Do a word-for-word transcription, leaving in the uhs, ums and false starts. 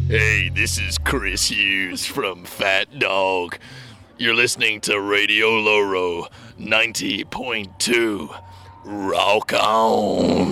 Hey, this is Chris Hughes from Fat Dog. You're listening to Radio Loro ninety point two. Rock on.